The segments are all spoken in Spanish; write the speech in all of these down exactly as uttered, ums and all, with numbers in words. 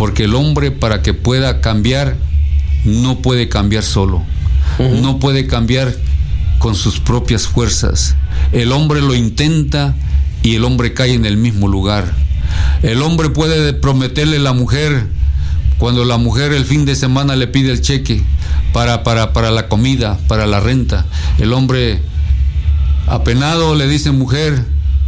Porque el hombre, para que pueda cambiar, no puede cambiar solo. Uh-huh. No puede cambiar con sus propias fuerzas. El hombre lo intenta y el hombre cae en el mismo lugar. El hombre puede prometerle a la mujer, cuando la mujer el fin de semana le pide el cheque para, para, para la comida, para la renta. El hombre apenado le dice: mujer,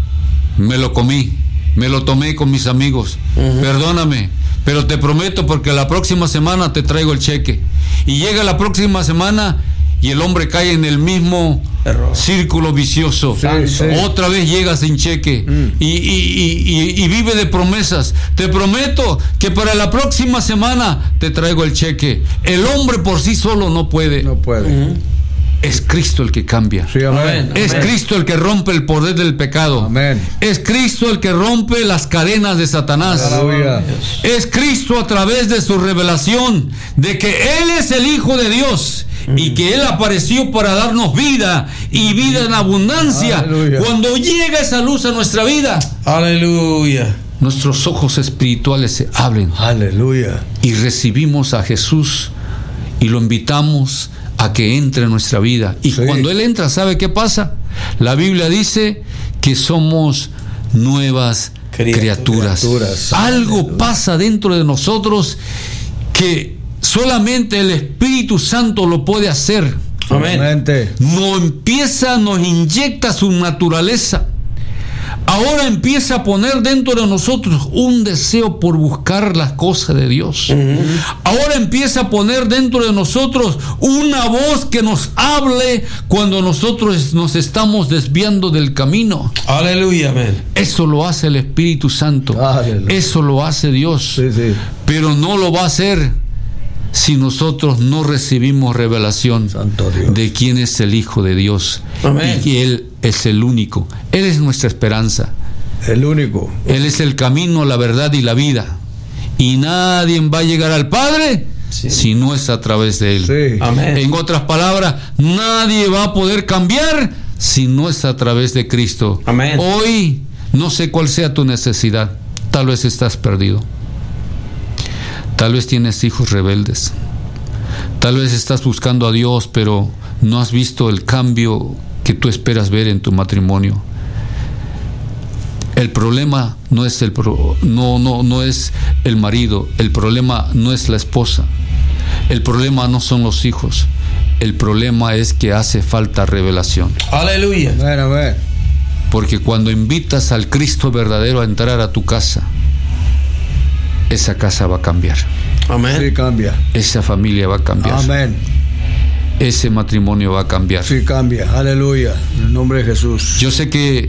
me lo comí, me lo tomé con mis amigos, uh-huh. perdóname, pero te prometo porque la próxima semana te traigo el cheque. Y llega la próxima semana y el hombre cae en el mismo error, círculo vicioso. Sí, sí. Otra vez llega sin cheque mm. y, y, y, y, y vive de promesas. Te prometo que para la próxima semana te traigo el cheque. El hombre por sí solo no puede. No puede. Mm. Es Cristo el que cambia. Sí, amén. Es amén. Cristo el que rompe el poder del pecado. Amén. Es Cristo el que rompe las cadenas de Satanás. Aleluya. Es Cristo a través de su revelación de que Él es el Hijo de Dios mm. y que Él apareció para darnos vida y vida en abundancia. Aleluya. Cuando llega esa luz a nuestra vida, aleluya, nuestros ojos espirituales se abren. Aleluya. Y recibimos a Jesús y lo invitamos a que entre en nuestra vida. Y sí. cuando Él entra, ¿sabe qué pasa? La Biblia dice que somos nuevas criaturas. criaturas. Algo Aleluya. Pasa dentro de nosotros que solamente el Espíritu Santo lo puede hacer. Amén. Nos empieza, nos inyecta su naturaleza. Ahora empieza a poner dentro de nosotros un deseo por buscar las cosas de Dios. Uh-huh. Ahora empieza a poner dentro de nosotros una voz que nos hable cuando nosotros nos estamos desviando del camino. Aleluya, amén. Eso lo hace el Espíritu Santo. Aleluya. Eso lo hace Dios. Sí, sí. Pero no lo va a hacer si nosotros no recibimos revelación de quién es el Hijo de Dios. Amén. Y que Él es el único. Él es nuestra esperanza. El único. Él es el camino, la verdad y la vida. Y nadie va a llegar al Padre sí. si no es a través de Él. Sí. Amén. En otras palabras, nadie va a poder cambiar si no es a través de Cristo. Amén. Hoy no sé cuál sea tu necesidad. Tal vez estás perdido. Tal vez tienes hijos rebeldes. Tal vez estás buscando a Dios, pero no has visto el cambio que tú esperas ver en tu matrimonio. El problema no es el pro, no no no es el marido, el problema no es la esposa. El problema no son los hijos. El problema es que hace falta revelación. Aleluya. Bueno, bueno. Porque cuando invitas al Cristo verdadero a entrar a tu casa, esa casa va a cambiar. Amén. Sí, cambia. Esa familia va a cambiar. Amén. Ese matrimonio va a cambiar. Sí, cambia. Aleluya. En el nombre de Jesús. Yo sé que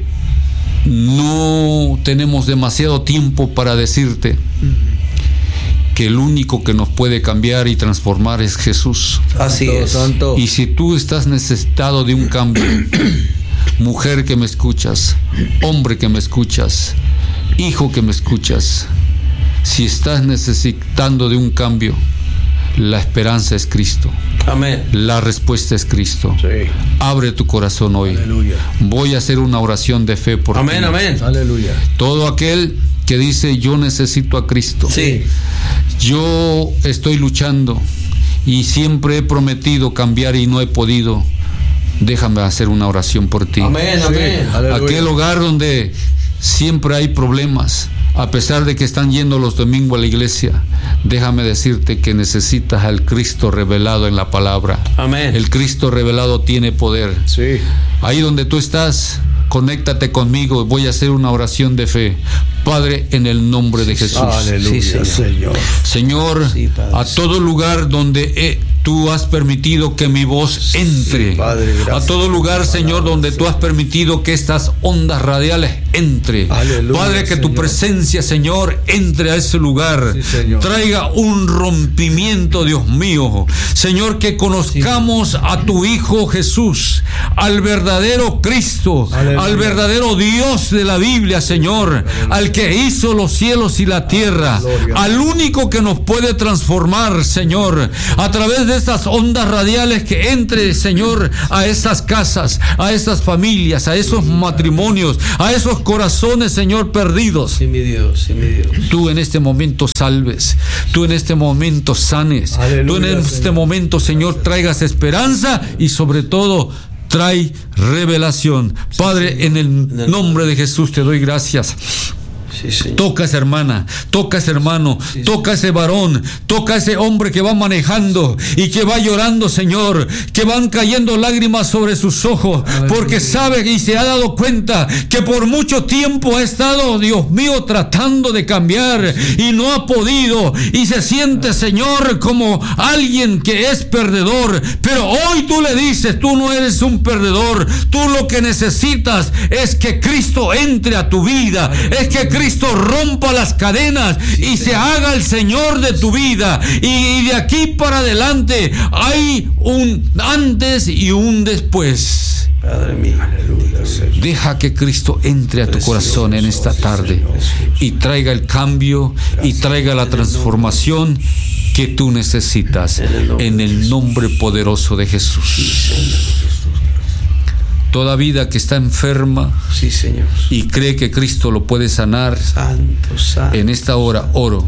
no tenemos demasiado tiempo para decirte que el único que nos puede cambiar y transformar es Jesús. Así Santo, es. Santo. Y si tú estás necesitado de un cambio, mujer que me escuchas, hombre que me escuchas, hijo que me escuchas, si estás necesitando de un cambio, la esperanza es Cristo. Amén. La respuesta es Cristo. Sí. Abre tu corazón hoy. Aleluya. Voy a hacer una oración de fe por amén, ti. amén. Aleluya. Todo aquel que dice yo necesito a Cristo. Sí. Yo estoy luchando y siempre he prometido cambiar y no he podido. Déjame hacer una oración por ti. Amén, Sí. amén. Aleluya. Aquel hogar donde siempre hay problemas, a pesar de que están yendo los domingos a la iglesia, déjame decirte que necesitas al Cristo revelado en la palabra. Amén. El Cristo revelado tiene poder. Sí. Ahí donde tú estás, conéctate conmigo. Voy a hacer una oración de fe. Padre, en el nombre de Jesús. Aleluya, Sí, Señor. Señor. Señor, Sí, Padre. a todo lugar donde eh, tú has permitido que mi voz entre. Sí, Padre, gracias. A todo lugar, Señor, donde tú has permitido que estas ondas radiales entre. Aleluya, Padre, que tu Señor. presencia, Señor, entre a ese lugar. Sí, Señor. Traiga un rompimiento, Dios mío. Señor, que conozcamos sí. a tu Hijo Jesús, al verdadero Cristo, Aleluya. al verdadero Dios de la Biblia, Señor, Aleluya. al que hizo los cielos y la tierra, Gloria. al único que nos puede transformar, Señor, a través de de estas ondas radiales que entre, Señor, a esas casas, a esas familias, a esos matrimonios, a esos corazones, Señor, perdidos. Sí, mi Dios, sí, mi Dios. Tú en este momento salves, tú en este momento sanes, Aleluya, tú en este Señor. momento, Señor, traigas esperanza y sobre todo trae revelación. Padre, en el nombre de Jesús te doy gracias. Sí, Señor. Toca a esa hermana, toca a ese hermano, Sí, toca a ese varón, toca a ese hombre que va manejando y que va llorando, Señor, que van cayendo lágrimas sobre sus ojos, porque sabe y se ha dado cuenta que por mucho tiempo ha estado, Dios mío, tratando de cambiar y no ha podido, y se siente, Señor, como alguien que es perdedor, pero hoy tú le dices, tú no eres un perdedor, tú lo que necesitas es que Cristo entre a tu vida, es que Cristo Cristo rompa las cadenas y se haga el Señor de tu vida, y, y de aquí para adelante hay un antes y un después. Padre mío. Deja que Cristo entre a tu corazón en esta tarde y traiga el cambio y traiga la transformación que tú necesitas en el nombre poderoso de Jesús. Toda vida que está enferma Sí, Señor. y cree que Cristo lo puede sanar, Santo, santo. en esta hora oro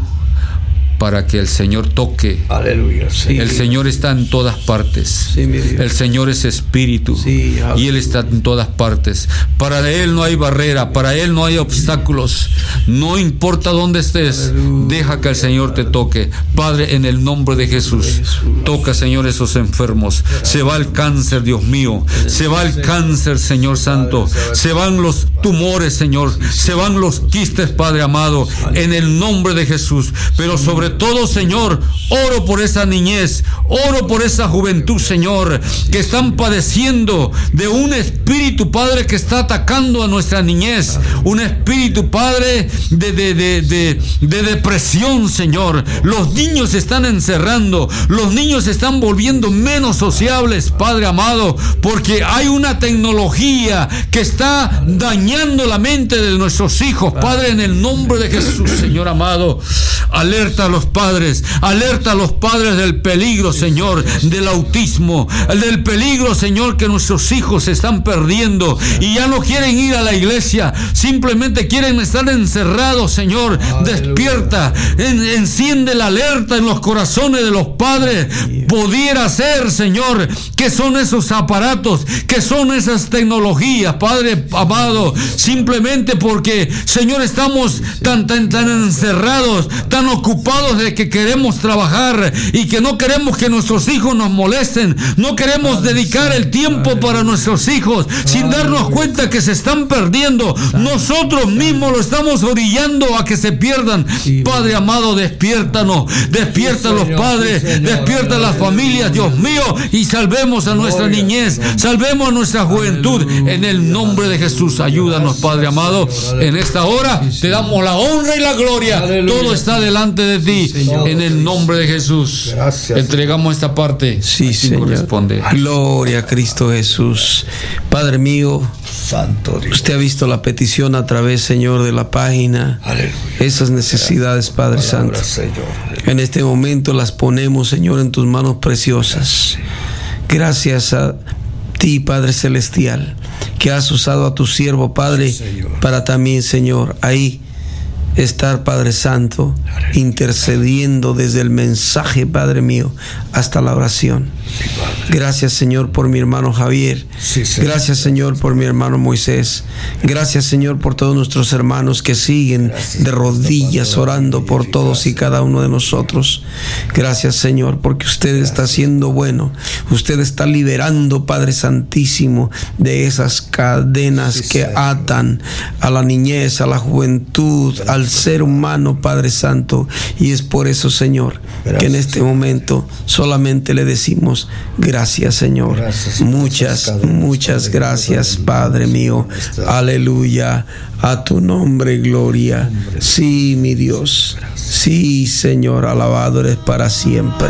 para que el Señor toque. Aleluya. Sí, El Señor está en todas partes. Sí, mi Dios. El Señor es espíritu, Sí, y Él está en todas partes. Para Él no hay barrera, para Él no hay obstáculos. No importa dónde estés, Aleluya. deja que el Señor te toque. Padre, en el nombre de Jesús, toca, Señor, esos enfermos. Se va el cáncer, Dios mío. Se va el cáncer, Señor Santo. Se van los tumores, Señor. Se van los quistes, Padre amado, en el nombre de Jesús. Pero sobre todo, Señor, oro por esa niñez, oro por esa juventud, Señor, que están padeciendo de un espíritu, Padre, que está atacando a nuestra niñez, un espíritu, Padre, de, de, de, de, de depresión, Señor. Los niños se están encerrando, los niños se están volviendo menos sociables, Padre amado, porque hay una tecnología que está dañando la mente de nuestros hijos, Padre, en el nombre de Jesús, Señor amado. Alerta a los padres, alerta a los padres del peligro, Señor, del autismo, del peligro, Señor, que nuestros hijos se están perdiendo y ya no quieren ir a la iglesia, simplemente quieren estar encerrados, Señor. Despierta, en, enciende la alerta en los corazones de los padres. Pudiera ser, Señor, que son esos aparatos, que son esas tecnologías, Padre amado, simplemente porque, Señor, estamos tan, tan, tan encerrados, tan ocupados de que queremos trabajar y que no queremos que nuestros hijos nos molesten, no queremos dedicar el tiempo para nuestros hijos, sin darnos cuenta que se están perdiendo. Nosotros mismos lo estamos orillando a que se pierdan. Padre amado, despiértanos, despierta a los padres, despierta a las familias, Dios mío, y salvemos a nuestra niñez, salvemos a nuestra juventud, en el nombre de Jesús. Ayúdanos, Padre amado, en esta hora te damos la honra y la gloria. Todo está delante de ti, en el nombre de Jesús. Gracias. Entregamos esta parte. Sí, a quien Señor. corresponde. Gloria a Cristo Jesús. Padre mío, Santo Dios. usted ha visto la petición a través, Señor, de la página. Aleluya. Esas necesidades, Padre Santo. Palabra, Señor. En este momento las ponemos, Señor, en tus manos preciosas. Gracias a ti, Padre Celestial, que has usado a tu siervo, Padre, Señor. para también, Señor, ahí estar, Padre Santo, intercediendo desde el mensaje, Padre mío, hasta la oración. Sí, Padre. Gracias, Señor, por mi hermano Javier. Sí, Señor. Gracias, Señor, por mi hermano Moisés. Gracias, Señor, por todos nuestros hermanos que siguen de rodillas orando por todos y cada uno de nosotros. Gracias, Señor, porque usted está haciendo bueno. Usted está liberando, Padre Santísimo, de esas cadenas Sí, que Señor. atan a la niñez, a la juventud, al ser humano, Padre Santo. Y es por eso, Señor, que en Gracias, este Señor. momento solamente le decimos gracias, Señor. Gracias, Muchas, Padre, muchas Padre, gracias, Padre, Padre mío. nuestra- Aleluya. A tu nombre, gloria. Sí, mi Dios. Sí, Señor, alabado eres para siempre.